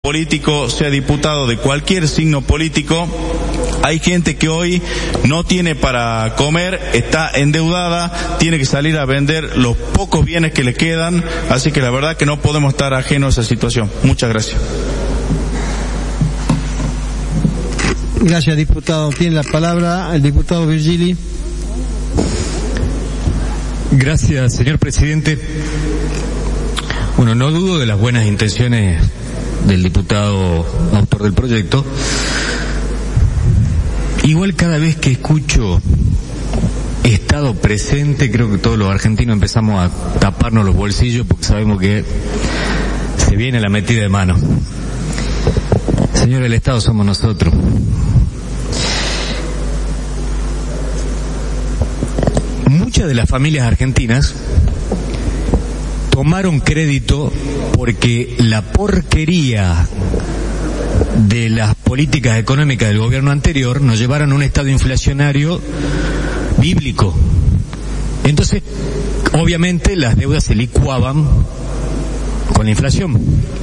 político, sea diputado de cualquier signo político, hay gente que hoy no tiene para comer, está endeudada, tiene que salir a vender los pocos bienes que le quedan, así que la verdad que no podemos estar ajenos a esa situación. Muchas gracias. Gracias, diputado. Tiene la palabra el diputado Virgili. Gracias, señor presidente. Bueno, no dudo de las buenas intenciones del diputado autor del proyecto. Igual cada vez que escucho Estado presente, creo que todos los argentinos empezamos a taparnos los bolsillos porque sabemos que se viene la metida de mano. Señor, el Estado somos nosotros. Muchas de las familias argentinas tomaron crédito porque la porquería de las políticas económicas del gobierno anterior nos llevaron a un estado inflacionario bíblico. Entonces, obviamente, las deudas se licuaban con la inflación.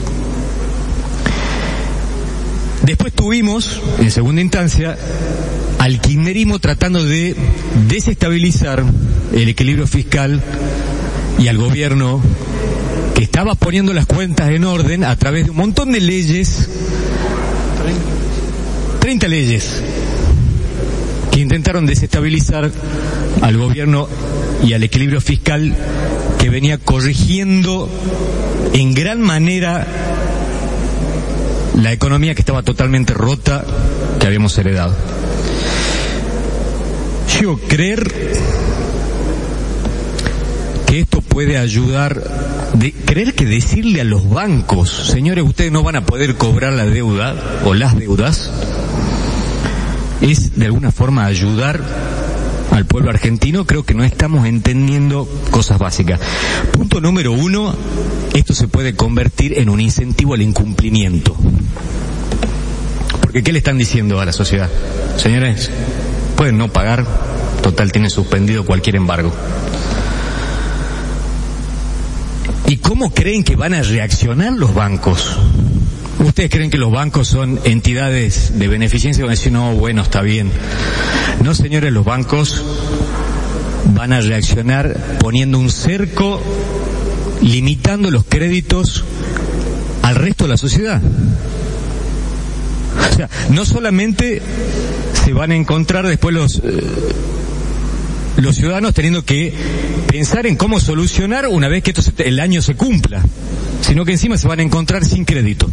Después tuvimos, en segunda instancia, al kirchnerismo tratando de desestabilizar el equilibrio fiscal y al gobierno que estaba poniendo las cuentas en orden a través de un montón de leyes, 30 leyes, que intentaron desestabilizar al gobierno y al equilibrio fiscal que venía corrigiendo en gran manera la economía que estaba totalmente rota que habíamos heredado. Yo creer que esto puede ayudar, creer que decirle a los bancos, señores, ustedes no van a poder cobrar la deuda o las deudas, es de alguna forma ayudar al pueblo argentino. Creo que no estamos entendiendo cosas básicas. Punto número 1, esto se puede convertir en un incentivo al incumplimiento. Porque ¿qué le están diciendo a la sociedad? Señores, pueden no pagar, total tienen suspendido cualquier embargo. ¿Y cómo creen que van a reaccionar los bancos? ¿Ustedes creen que los bancos son entidades de beneficencia y van a decir, no, bueno, está bien? No, señores, los bancos van a reaccionar poniendo un cerco, limitando los créditos al resto de la sociedad. O sea, no solamente se van a encontrar después los ciudadanos teniendo que pensar en cómo solucionar una vez que el año se cumpla, sino que encima se van a encontrar sin crédito.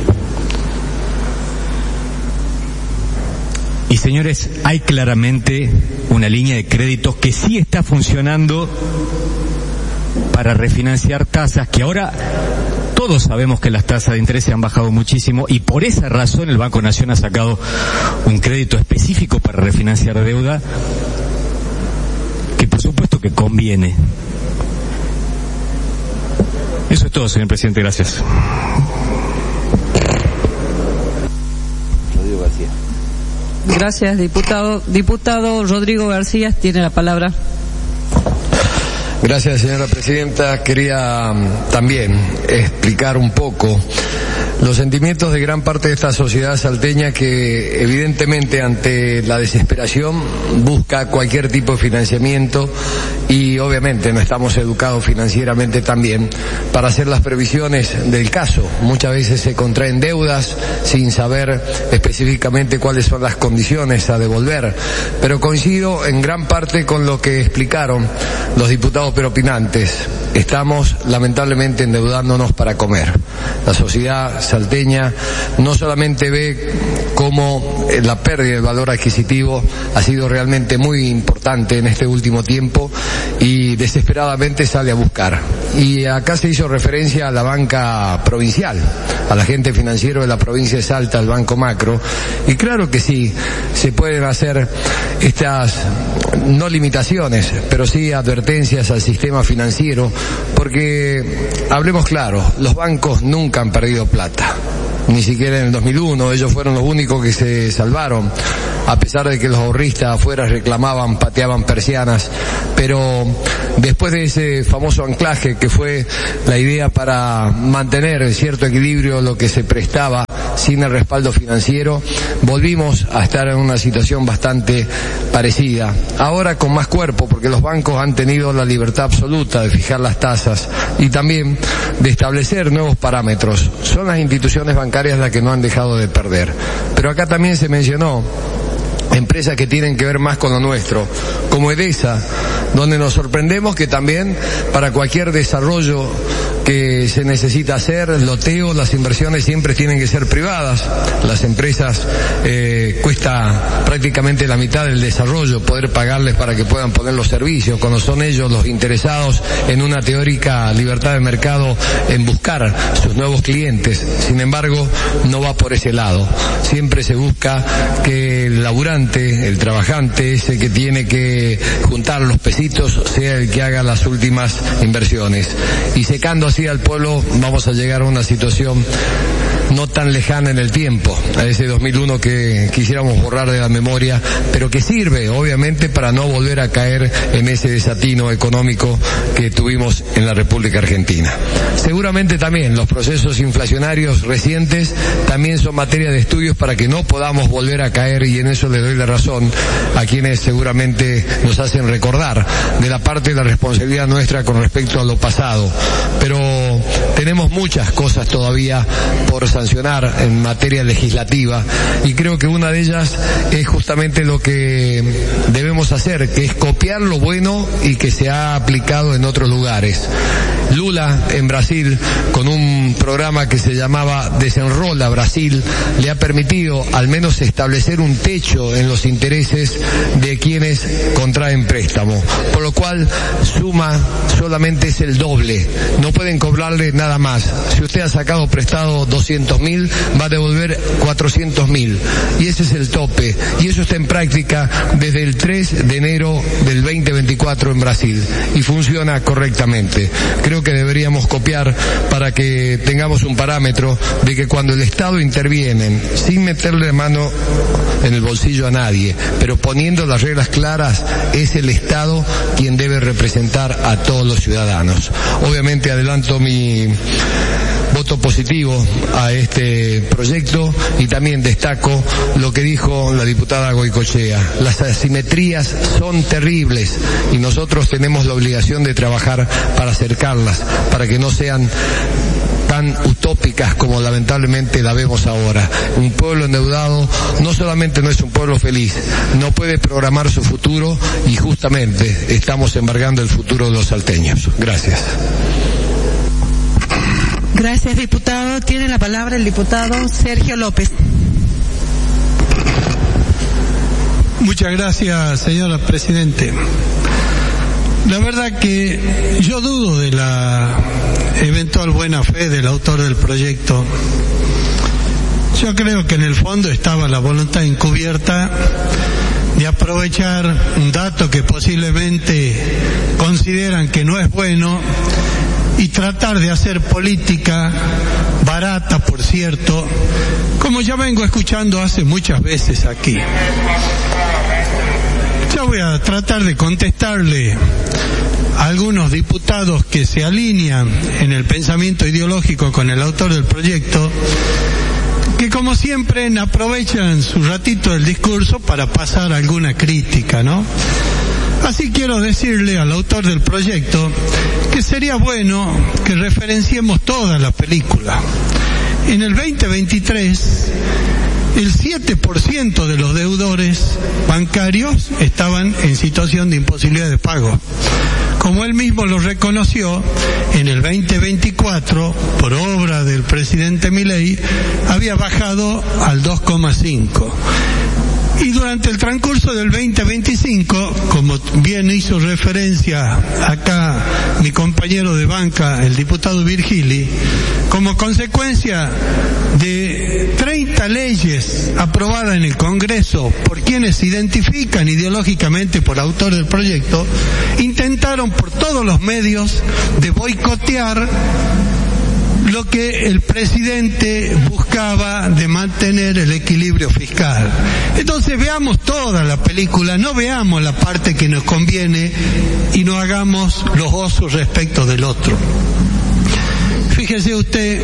Y señores, hay claramente una línea de créditos que sí está funcionando para refinanciar tasas, que ahora todos sabemos que las tasas de interés se han bajado muchísimo y por esa razón el Banco Nación ha sacado un crédito específico para refinanciar deuda, que por supuesto que conviene. Eso es todo, señor presidente, gracias. Rodrigo García. Gracias, diputado. Diputado Rodrigo García tiene la palabra. Gracias, señora presidenta. Quería también explicar un poco los sentimientos de gran parte de esta sociedad salteña que evidentemente ante la desesperación busca cualquier tipo de financiamiento y obviamente no estamos educados financieramente también para hacer las previsiones del caso. Muchas veces se contraen deudas sin saber específicamente cuáles son las condiciones a devolver, pero coincido en gran parte con lo que explicaron los diputados preopinantes. Estamos lamentablemente endeudándonos para comer. La sociedad salteña no solamente ve cómo la pérdida del valor adquisitivo ha sido realmente muy importante en este último tiempo y desesperadamente sale a buscar. Y acá se hizo referencia a la banca provincial, al agente financiero de la provincia de Salta, al Banco Macro, y claro que sí, se pueden hacer estas, no limitaciones, pero sí advertencias al sistema financiero, porque hablemos claro, los bancos nunca han perdido plata. ni siquiera en el 2001, ellos fueron los únicos que se salvaron, a pesar de que los ahorristas afuera reclamaban, pateaban persianas, pero después de ese famoso anclaje que fue la idea para mantener cierto equilibrio, lo que se prestaba sin el respaldo financiero, volvimos a estar en una situación bastante parecida. Ahora con más cuerpo, porque los bancos han tenido la libertad absoluta de fijar las tasas y también de establecer nuevos parámetros. Son las instituciones bancarias las que no han dejado de perder. Pero acá también se mencionó empresas que tienen que ver más con lo nuestro, como Edesa, donde nos sorprendemos que también para cualquier desarrollo que se necesita hacer, el loteo, las inversiones siempre tienen que ser privadas. Las empresas cuesta prácticamente la mitad del desarrollo poder pagarles para que puedan poner los servicios, cuando son ellos los interesados en una teórica libertad de mercado en buscar sus nuevos clientes. Sin embargo, no va por ese lado. Siempre se busca que el laburante, el trabajante, ese que tiene que juntar los pesitos, sea el que haga las últimas inversiones. Y secando así al pueblo, vamos a llegar a una situación no tan lejana en el tiempo, a ese 2001 que quisiéramos borrar de la memoria, pero que sirve obviamente para no volver a caer en ese desatino económico que tuvimos en la República Argentina. Seguramente también los procesos inflacionarios recientes también son materia de estudios para que no podamos volver a caer, y en eso le doy la razón a quienes seguramente nos hacen recordar de la parte de la responsabilidad nuestra con respecto a lo pasado, pero tenemos muchas cosas todavía por sancionar en materia legislativa, y creo que una de ellas es justamente lo que debemos hacer, que es copiar lo bueno y que se ha aplicado en otros lugares. Lula en Brasil, con un programa que se llamaba Desenrola Brasil, le ha permitido al menos establecer un techo en los intereses de quienes contraen préstamo, por lo cual suma solamente es el doble, no pueden cobrarle nada más. Si usted ha sacado prestado 200.000, va a devolver 400.000, y ese es el tope, y eso está en práctica desde el 3 de enero del 2024 en Brasil, y funciona correctamente. Creo que deberíamos copiar para que tengamos un parámetro de que cuando el Estado interviene, sin meterle mano en el bolsillo a nadie, pero poniendo las reglas claras, es el Estado quien debe representar a todos los ciudadanos. Obviamente adelanto mi voto positivo a este proyecto, y también destaco lo que dijo la diputada Goicoechea. Las asimetrías son terribles y nosotros tenemos la obligación de trabajar para acercarlas, para que no sean tan utópicas como lamentablemente la vemos ahora. Un pueblo endeudado no solamente no es un pueblo feliz, no puede programar su futuro, y justamente estamos embargando el futuro de los salteños. Gracias. Gracias, diputado. Tiene la palabra el diputado Sergio López. Muchas gracias, señora Presidente. La verdad que yo dudo de la eventual buena fe del autor del proyecto. Yo creo que en el fondo estaba la voluntad encubierta de aprovechar un dato que posiblemente consideran que no es bueno y tratar de hacer política barata, por cierto, como ya vengo escuchando hace muchas veces aquí. Yo voy a tratar de contestarle a algunos diputados que se alinean en el pensamiento ideológico con el autor del proyecto, que como siempre aprovechan su ratito del discurso para pasar alguna crítica, ¿no? Así quiero decirle al autor del proyecto que sería bueno que referenciemos toda la película. En el 2023, el 7% de los deudores bancarios estaban en situación de imposibilidad de pago. Como él mismo lo reconoció, en el 2024, por obra del presidente Milei, había bajado al 2,5%. Y durante el transcurso del 2025, como bien hizo referencia acá mi compañero de banca, el diputado Virgili, como consecuencia de 30 leyes aprobadas en el Congreso por quienes se identifican ideológicamente por autor del proyecto, intentaron por todos los medios de boicotear lo que el presidente buscaba de mantener el equilibrio fiscal. Entonces veamos toda la película, no veamos la parte que nos conviene y no hagamos los osos respecto del otro. Fíjese usted,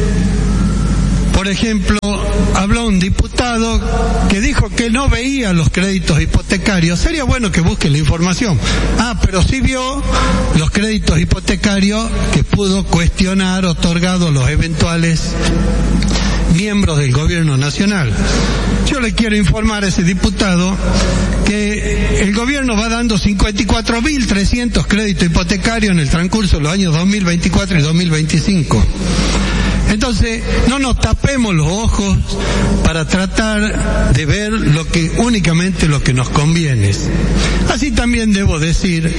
por ejemplo, habló un diputado que dijo que no veía los créditos hipotecarios. Sería bueno que busque la información. Pero sí vio los créditos hipotecarios que pudo cuestionar otorgado los eventuales miembros del gobierno nacional. Yo le quiero informar a ese diputado que el gobierno va dando 54.300 créditos hipotecarios en el transcurso de los años 2024 y 2025. Entonces, no nos tapemos los ojos para tratar de ver únicamente lo que nos conviene. Así también debo decir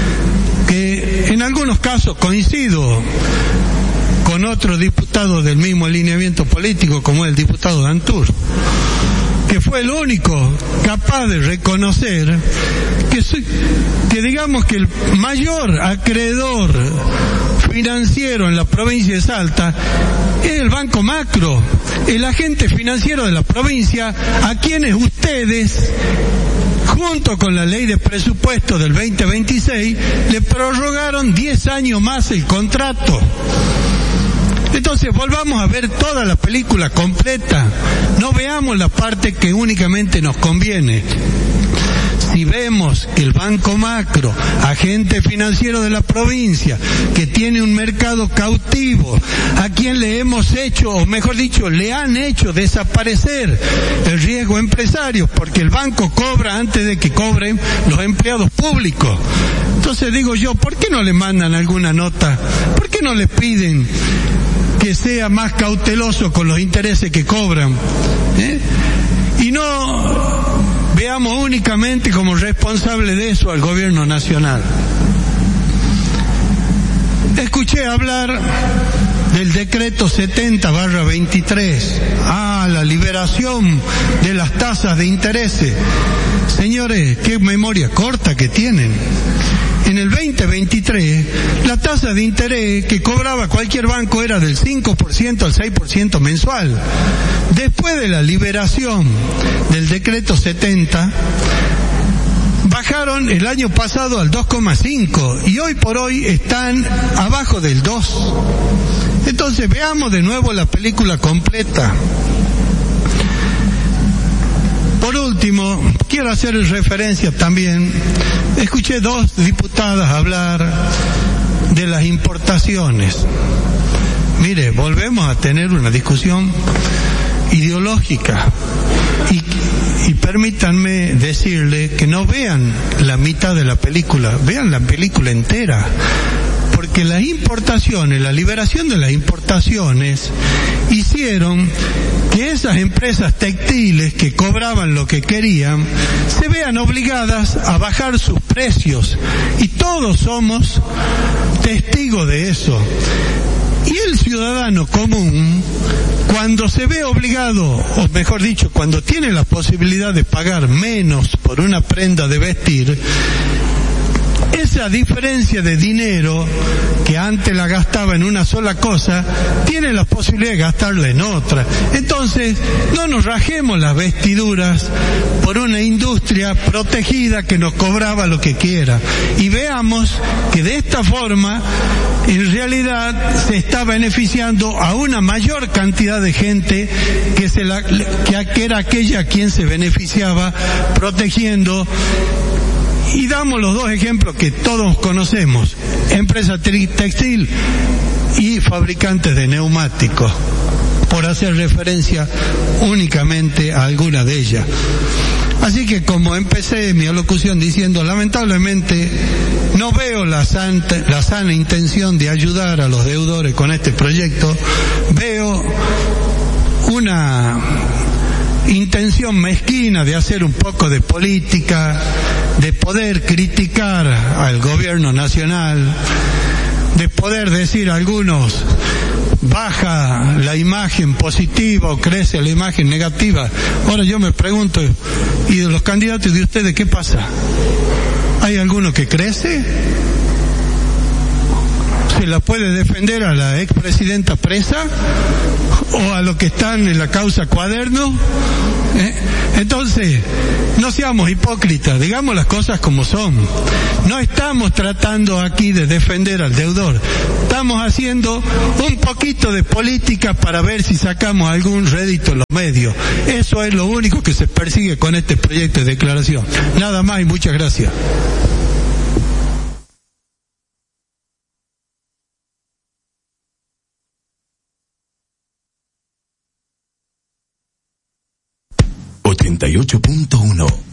que en algunos casos coincido con otro diputado del mismo alineamiento político, como el diputado Dantur, que fue el único capaz de reconocer que digamos que el mayor acreedor financiero en la provincia de Salta es el Banco Macro, el agente financiero de la provincia, a quienes ustedes, junto con la ley de presupuesto del 2026, le prorrogaron 10 años más el contrato. Entonces volvamos a ver toda la película completa, no veamos la parte que únicamente nos conviene. Si vemos que el Banco Macro, agente financiero de la provincia, que tiene un mercado cautivo, a quien le hemos hecho, o mejor dicho, le han hecho desaparecer el riesgo empresario, porque el banco cobra antes de que cobren los empleados públicos. Entonces digo yo, ¿por qué no le mandan alguna nota? ¿Por qué no le piden que sea más cauteloso con los intereses que cobran? Y no veamos únicamente como responsable de eso al gobierno nacional. Escuché hablar del decreto 70/23, la liberación de las tasas de intereses. Señores, qué memoria corta que tienen. En el 2023, la tasa de interés que cobraba cualquier banco era del 5% al 6% mensual. Después de la liberación del decreto 70, bajaron el año pasado al 2,5 y hoy por hoy están abajo del 2. Entonces veamos de nuevo la película completa. Por último, quiero hacer referencia también, escuché dos diputadas hablar de las importaciones. Mire, volvemos a tener una discusión ideológica y permítanme decirle que no vean la mitad de la película, vean la película entera. Porque las importaciones, la liberación de las importaciones hicieron que esas empresas textiles que cobraban lo que querían se vean obligadas a bajar sus precios y todos somos testigos de eso. Y el ciudadano común, cuando se ve obligado, o mejor dicho, cuando tiene la posibilidad de pagar menos por una prenda de vestir, esa diferencia de dinero que antes la gastaba en una sola cosa, tiene la posibilidad de gastarla en otra. Entonces, no nos rajemos las vestiduras por una industria protegida que nos cobraba lo que quiera. Y veamos que de esta forma, en realidad, se está beneficiando a una mayor cantidad de gente que era aquella a quien se beneficiaba protegiendo. Y damos los dos ejemplos que todos conocemos, empresa textil y fabricantes de neumáticos, por hacer referencia únicamente a alguna de ellas. Así que como empecé mi alocución diciendo, lamentablemente no veo la sana intención de ayudar a los deudores con este proyecto, veo una intención mezquina de hacer un poco de política, de poder criticar al gobierno nacional, de poder decir a algunos baja la imagen positiva o crece la imagen negativa. Ahora yo me pregunto, ¿y de los candidatos de ustedes qué pasa? ¿Hay alguno que crece? se la puede defender a la expresidenta presa o a los que están en la causa Cuaderno. Entonces, no seamos hipócritas, digamos las cosas como son. No estamos tratando aquí de defender al deudor, estamos haciendo un poquito de política para ver si sacamos algún rédito en los medios. Eso es lo único que se persigue con este proyecto de declaración. Nada más y muchas gracias. .1